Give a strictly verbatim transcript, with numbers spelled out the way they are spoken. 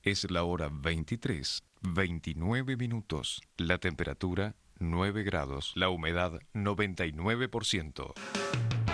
Es la hora veintitrés, veintinueve minutos. La temperatura nueve grados. La humedad noventa y nueve por ciento.